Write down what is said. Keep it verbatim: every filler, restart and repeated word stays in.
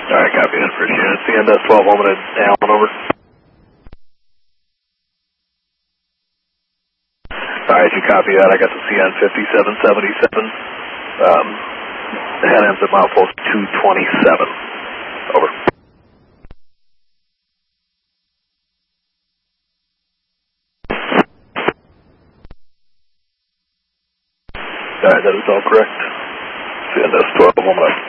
Alright, copy that. Appreciate it. C N S twelve, Woman at Allen, over. Alright, you copy that. I got the C N fifty-seven seventy-seven. Um, the head ends at milepost two twenty-seven. Over. Alright, that is all correct. C N S twelve, Woman at